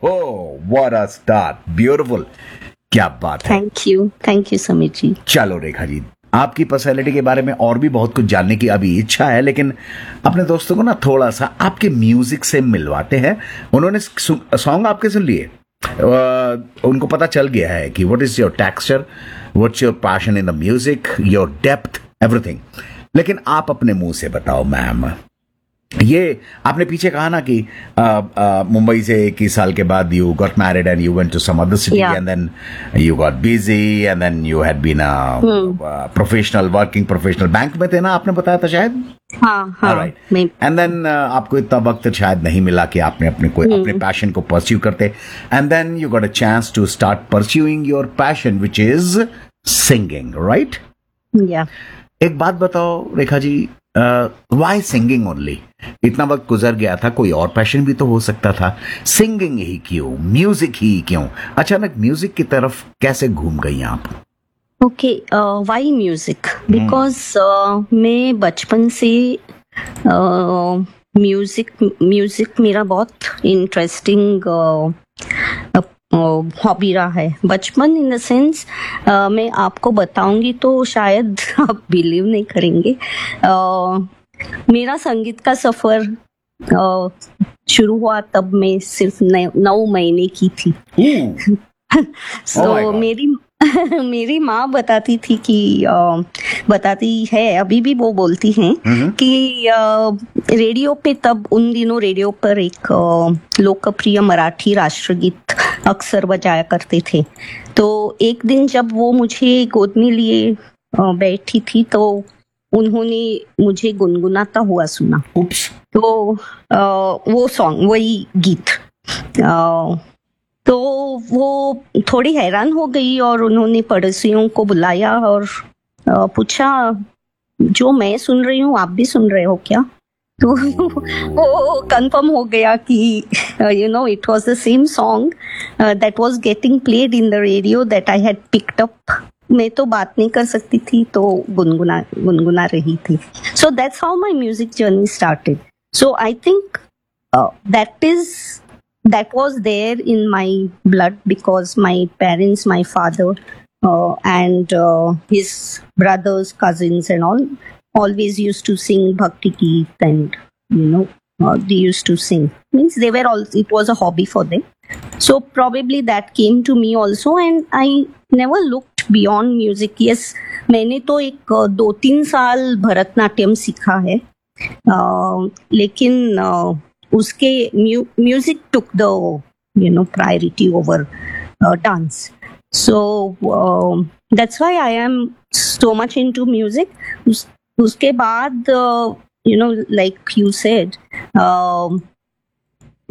What a start, beautiful, क्या बात है। थैंक यू समीर जी। चलो रेखा जी, आपकी पर्सनैलिटी के बारे में और भी बहुत कुछ जानने की अभी इच्छा है, लेकिन अपने दोस्तों को ना थोड़ा सा आपके म्यूजिक से मिलवाते हैं। उन्होंने सॉन्ग आपके सुन लिए, उनको पता चल गया है कि what is your texture, what's your passion in the music, your depth, everything. लेकिन आप अपने मुंह से बताओ मैम, ये आपने पीछे कहा ना कि मुंबई से 21 साल के बाद you got married and you went to some other city and then you got busy and then you had been professional, working professional, bank में थे ना, आपने बताया था शायद। राइट। एंड देन आपको इतना वक्त शायद नहीं मिला कि आपने अपने पैशन को परस्यू करते, and then you got a chance to start pursuing your passion which is singing, right? एक बात बताओ Rekha ji, Y singing only? इतना वक्त गुजर गया था, कोई और पैशन भी तो हो सकता था, सिंगिंग ही क्यों, म्यूजिक ही क्यों? अचानक म्यूजिक की तरफ कैसे घूम गई आप? Okay, Y music? बिकॉज मैं बचपन से म्यूजिक मेरा बहुत इंटरेस्टिंग हॉबी रहा है। बचपन इन द सेंस, मैं आपको बताऊंगी तो शायद आप बिलीव नहीं करेंगे। मेरा संगीत का सफर शुरू हुआ तब मैं सिर्फ 9 महीने की थी। सो मेरी माँ बताती थी कि बताती है, अभी भी वो बोलती हैं कि रेडियो पे, तब उन दिनों रेडियो पर एक लोकप्रिय मराठी राष्ट्रगीत अक्सर बजाया करते थे। तो एक दिन जब वो मुझे गोद में लिए बैठी थी तो उन्होंने मुझे गुनगुनाता हुआ सुना। तो वो सॉन्ग, वही गीत, तो वो थोड़ी हैरान हो गई और उन्होंने पड़ोसियों को बुलाया और पूछा, जो मैं सुन रही हूँ आप भी सुन रहे हो क्या? तो वो कंफर्म हो गया कि it was the same song that was getting played in the radio that I had picked up. मैं तो बात नहीं कर सकती थी तो गुनगुना रही थी. So that's how my music journey started. So I think that was there in my blood because my parents, my father and his brothers, cousins and all always used to sing Bhakti Geet and they used to sing. Means they were all, it was a hobby for them. So probably that came to me also and I never looked beyond music. Yes, मैंने तो एक 2-3 साल भरतनाट्यम सीखा है, लेकिन उसके music took the priority over dance. So that's why I am so much into music. उसके बाद like you said,